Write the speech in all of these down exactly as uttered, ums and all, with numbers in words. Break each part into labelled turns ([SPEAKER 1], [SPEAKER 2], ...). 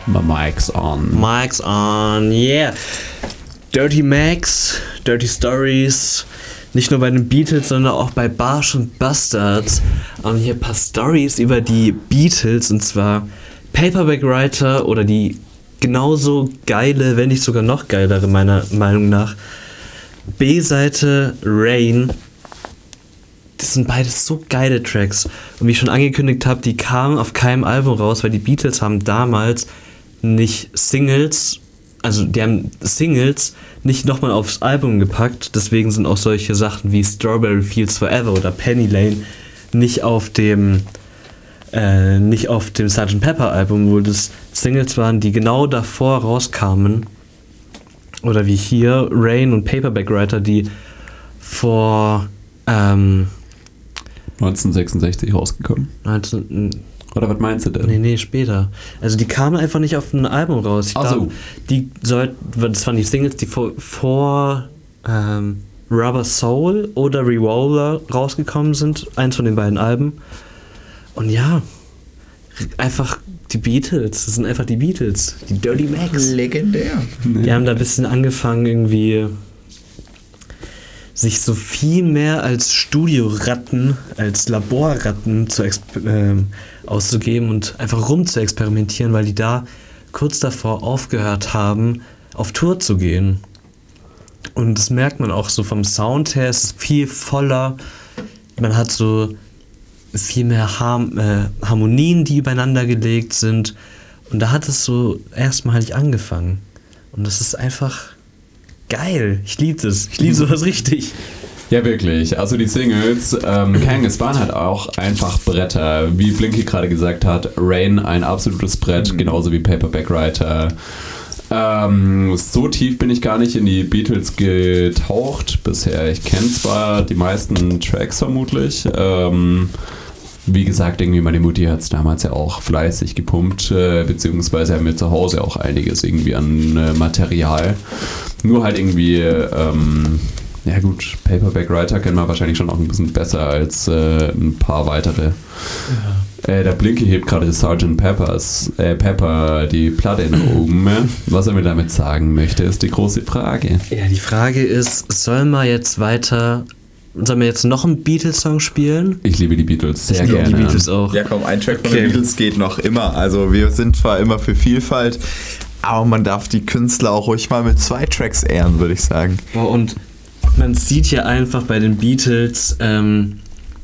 [SPEAKER 1] My mic's on.
[SPEAKER 2] Mic's on, yeah. Dirty Macs, Dirty Stories. Nicht nur bei den Beatles, sondern auch bei Barsch und Bastards. Und hier ein paar Stories über die Beatles. Und zwar Paperback Writer oder die genauso geile, wenn nicht sogar noch geilere, meiner Meinung nach, B-Seite Rain. Das sind beides so geile Tracks. Und wie ich schon angekündigt habe, die kamen auf keinem Album raus, weil die Beatles haben damals nicht Singles, also die haben Singles nicht nochmal aufs Album gepackt. Deswegen sind auch solche Sachen wie Strawberry Fields Forever oder Penny Lane nicht auf dem äh, nicht auf dem Sergeant Pepper Album, wo das Singles waren, die genau davor rauskamen. Oder wie hier Rain und Paperback Writer, die vor ähm,
[SPEAKER 1] neunzehnhundertsechsundsechzig rausgekommen.
[SPEAKER 2] neunzehn
[SPEAKER 1] Oder was meinst du denn?
[SPEAKER 2] Nee, nee, später. Also die kamen einfach nicht auf ein Album raus. Ich
[SPEAKER 1] Ach
[SPEAKER 2] glaub,
[SPEAKER 1] so.
[SPEAKER 2] Die sollten, das waren die Singles, die vor, vor ähm, Rubber Soul oder Revolver rausgekommen sind. Eins von den beiden Alben. Und ja, einfach die Beatles. Das sind einfach die Beatles. Die Dirty Macs.
[SPEAKER 3] Legendär.
[SPEAKER 2] Die haben da ein bisschen angefangen, irgendwie sich so viel mehr als Studioratten, als Laborratten zu exp- äh, auszugeben und einfach rum zu experimentieren, weil die da kurz davor aufgehört haben, auf Tour zu gehen. Und das merkt man auch so vom Sound her, es ist viel voller, man hat so viel mehr Har- äh, Harmonien, die übereinander gelegt sind, und da hat es so erstmalig angefangen. Und das ist einfach geil. Ich liebe das. Ich liebe sowas richtig.
[SPEAKER 1] Ja, wirklich. Also die Singles, ähm, Kangas waren halt auch einfach Bretter. Wie Blinky gerade gesagt hat, Rain ein absolutes Brett, mhm. genauso wie Paperback Writer. Ähm, so tief bin ich gar nicht in die Beatles getaucht bisher. Ich kenne zwar die meisten Tracks vermutlich. Ähm, wie gesagt, irgendwie meine Mutti hat es damals ja auch fleißig gepumpt, äh, beziehungsweise haben wir zu Hause auch einiges irgendwie an äh, Material. Nur halt irgendwie, ähm, ja gut, Paperback Writer kennen wir wahrscheinlich schon auch ein bisschen besser als äh, ein paar weitere. Ja. Äh, der Blinky hebt gerade Sergeant Peppers, äh, Pepper die Platte nach oben. Was er mir damit sagen möchte, ist die große Frage.
[SPEAKER 2] Ja, die Frage ist, sollen wir jetzt weiter... Sollen wir jetzt noch einen Beatles-Song spielen?
[SPEAKER 1] Ich liebe die Beatles sehr
[SPEAKER 2] ich
[SPEAKER 1] gerne.
[SPEAKER 2] Die Beatles auch.
[SPEAKER 3] Ja komm, ein Track von
[SPEAKER 2] Okay.
[SPEAKER 3] den Beatles geht noch immer. Also wir sind zwar immer für Vielfalt, aber man darf die Künstler auch ruhig mal mit zwei Tracks ehren, würde ich sagen.
[SPEAKER 2] Boah, und man sieht hier einfach bei den Beatles, ähm,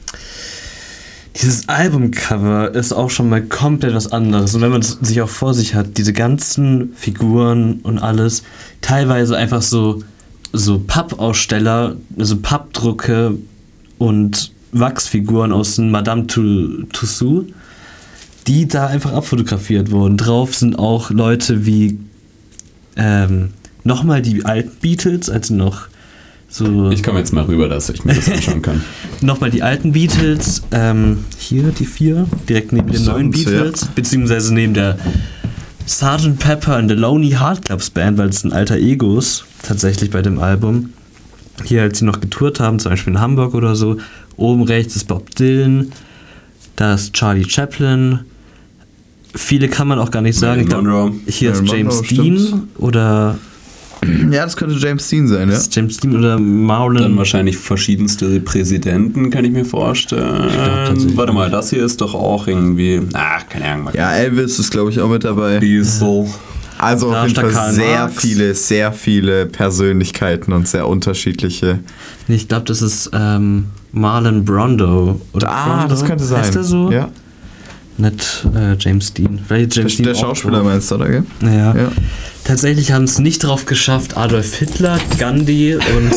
[SPEAKER 2] dieses Albumcover ist auch schon mal komplett was anderes. Und wenn man es sich auch vor sich hat, diese ganzen Figuren und alles, teilweise einfach so so Pappaussteller, also Pappdrucke und Wachsfiguren aus den Madame Tussauds, die da einfach abfotografiert wurden. Drauf sind auch Leute wie ähm, nochmal die alten Beatles, also noch so...
[SPEAKER 1] Ich komme jetzt mal rüber, dass ich mir das anschauen kann.
[SPEAKER 2] Nochmal die alten Beatles, ähm, hier die vier, direkt neben den neuen Beatles, ja. Beziehungsweise neben der Sergeant Pepper and the Lonely Heart Clubs Band, weil es ein alter Egos tatsächlich bei dem Album. Hier, als sie noch getourt haben, zum Beispiel in Hamburg oder so, oben rechts ist Bob Dylan, da ist Charlie Chaplin. Viele kann man auch gar nicht sagen. Ich glaub, hier ist James Dean oder...
[SPEAKER 3] Ja, das könnte James Dean sein, ja.
[SPEAKER 2] Das ist James Dean oder Marlon.
[SPEAKER 1] Dann wahrscheinlich verschiedenste Präsidenten, kann ich mir vorstellen. Ich glaub, warte mal, das hier ist doch auch irgendwie... Ach, keine Ahnung.
[SPEAKER 3] Ja, Elvis ist, glaube ich, auch mit dabei.
[SPEAKER 1] Diesel.
[SPEAKER 3] Also
[SPEAKER 2] Da
[SPEAKER 3] auf jeden Fall
[SPEAKER 2] Karl
[SPEAKER 3] sehr
[SPEAKER 2] Marx.
[SPEAKER 3] viele, sehr viele Persönlichkeiten und sehr unterschiedliche.
[SPEAKER 2] Nee, ich glaube, das ist ähm, Marlon Brando. Oder
[SPEAKER 3] Ah,
[SPEAKER 2] Brando?
[SPEAKER 3] das könnte sein.
[SPEAKER 2] Heißt der so?
[SPEAKER 3] Ja.
[SPEAKER 2] Nicht äh, James Dean. Vielleicht James
[SPEAKER 3] Der,
[SPEAKER 2] Dean
[SPEAKER 3] der
[SPEAKER 2] auch
[SPEAKER 3] Schauspieler
[SPEAKER 2] so.
[SPEAKER 3] meinst du, oder? Gell?
[SPEAKER 2] Ja.
[SPEAKER 3] Ja.
[SPEAKER 2] Tatsächlich haben es nicht drauf geschafft, Adolf Hitler, Gandhi und...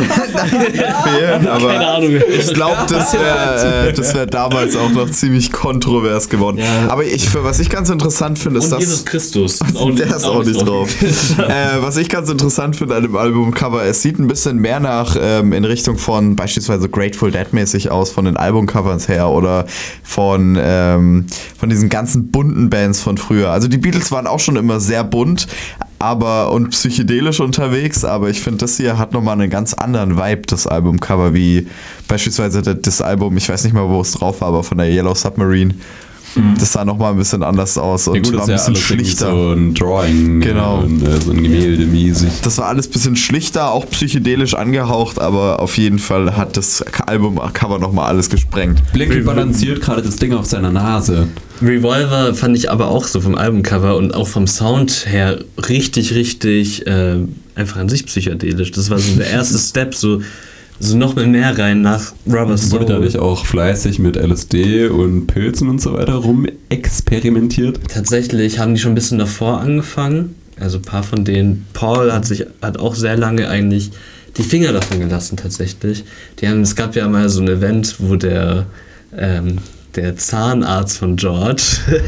[SPEAKER 3] Fehlen, aber
[SPEAKER 2] Keine Ahnung.
[SPEAKER 3] ich glaube, das wäre äh, das wär damals auch noch ziemlich kontrovers geworden.
[SPEAKER 2] Ja.
[SPEAKER 3] Aber ich, was ich ganz interessant finde, ist,
[SPEAKER 2] Und
[SPEAKER 3] dass...
[SPEAKER 2] Jesus Christus.
[SPEAKER 3] Der ist auch nicht drauf. äh, was ich ganz interessant finde an dem Albumcover, es sieht ein bisschen mehr nach ähm, in Richtung von beispielsweise Grateful Dead mäßig aus, von den Albumcovers her oder von, ähm, von diesen ganzen bunten Bands von früher. Also die Beatles waren auch schon immer sehr bunt, aber und psychedelisch unterwegs, aber ich finde, das hier hat nochmal einen ganz anderen Vibe, das Albumcover, wie beispielsweise das Album, ich weiß nicht mal, wo es drauf war, aber von der Yellow Submarine. Das sah nochmal ein bisschen anders aus und
[SPEAKER 1] Ja gut,
[SPEAKER 3] war
[SPEAKER 1] das
[SPEAKER 3] ein
[SPEAKER 1] ist ja
[SPEAKER 3] bisschen
[SPEAKER 1] alles
[SPEAKER 3] schlichter.
[SPEAKER 1] so ein Drawing,
[SPEAKER 3] Genau.
[SPEAKER 1] äh, so ein Gemälde mäßig.
[SPEAKER 3] Das war alles ein bisschen schlichter, auch psychedelisch angehaucht, aber auf jeden Fall hat das Albumcover nochmal alles gesprengt.
[SPEAKER 1] Blinky balanciert gerade das Ding auf seiner Nase.
[SPEAKER 2] Revolver fand ich aber auch so vom Albumcover und auch vom Sound her richtig, richtig äh, einfach an sich psychedelisch. Das war so der erste Step, so, so noch mal mehr rein nach Rubber Soul.
[SPEAKER 1] Wurde dadurch auch fleißig mit L S D und Pilzen und so weiter rum experimentiert.
[SPEAKER 2] Tatsächlich haben die schon ein bisschen davor angefangen. Also ein paar von denen. Paul hat sich hat auch sehr lange eigentlich die Finger davon gelassen tatsächlich. Die haben, es gab ja mal so ein Event, wo der ähm, der Zahnarzt von George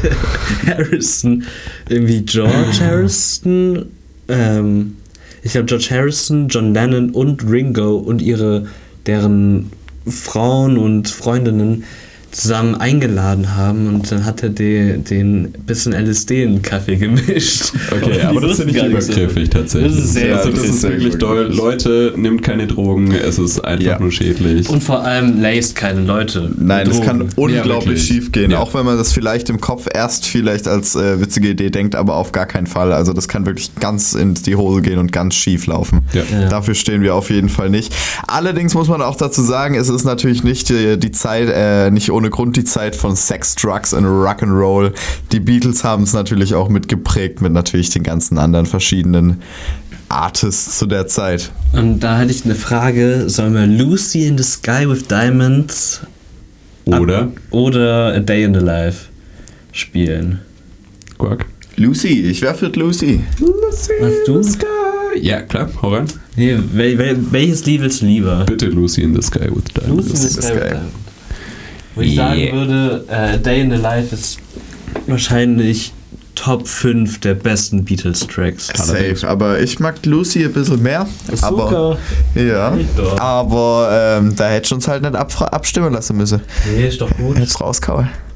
[SPEAKER 2] Harrison, irgendwie George Harrison, ähm, ich glaube George Harrison, John Lennon und Ringo und ihre, deren Frauen und Freundinnen zusammen eingeladen haben und dann hat er den, den bisschen L S D in den Kaffee gemischt.
[SPEAKER 1] Okay, aber das finde ich übergriffig tatsächlich.
[SPEAKER 2] Das ist sehr
[SPEAKER 1] also das ist wirklich doll. Leute, nehmt keine Drogen, es ist einfach
[SPEAKER 3] Ja.
[SPEAKER 1] nur schädlich.
[SPEAKER 2] Und vor allem laced keine Leute.
[SPEAKER 3] Nein,
[SPEAKER 2] mit
[SPEAKER 3] das kann
[SPEAKER 2] Drogen.
[SPEAKER 3] unglaublich
[SPEAKER 1] wirklich.
[SPEAKER 3] schief gehen,
[SPEAKER 1] Ja.
[SPEAKER 3] auch wenn man das vielleicht im Kopf erst vielleicht als äh, witzige Idee denkt, aber auf gar keinen Fall. Also das kann wirklich ganz in die Hose gehen und ganz schief laufen.
[SPEAKER 1] Ja.
[SPEAKER 2] Ja.
[SPEAKER 3] Dafür stehen wir auf jeden Fall nicht. Allerdings muss man auch dazu sagen, es ist natürlich nicht die, die Zeit, äh, nicht ohne Grund die Zeit von Sex, Drugs und Rock'n'Roll. Die Beatles haben es natürlich auch mitgeprägt mit natürlich den ganzen anderen verschiedenen Artists zu der Zeit.
[SPEAKER 2] Und da hatte ich eine Frage, sollen wir Lucy in the Sky with Diamonds
[SPEAKER 1] Oder?
[SPEAKER 2] oder A Day in the Life spielen?
[SPEAKER 1] Quack.
[SPEAKER 3] Lucy, ich werfe mit Lucy.
[SPEAKER 1] Lucy
[SPEAKER 2] Was, du?
[SPEAKER 1] in the Sky. Ja, klar, hau rein.
[SPEAKER 2] Nee, wel, wel, welches Lied willst du lieber?
[SPEAKER 1] Bitte Lucy in the Sky with Diamonds.
[SPEAKER 2] Lucy in the Sky with
[SPEAKER 3] geil.
[SPEAKER 2] Diamonds. Wo ich sagen
[SPEAKER 1] Yeah.
[SPEAKER 2] würde, äh, A Day in the Life ist wahrscheinlich Top fünf der besten Beatles-Tracks.
[SPEAKER 3] Safe, aber ich mag Lucy ein bisschen mehr. Aber, ja,
[SPEAKER 2] Doch.
[SPEAKER 3] aber ähm, da hätte ich uns halt nicht ab abstimmen lassen müssen.
[SPEAKER 2] Nee, ist doch gut.
[SPEAKER 3] Jetzt rauskauen.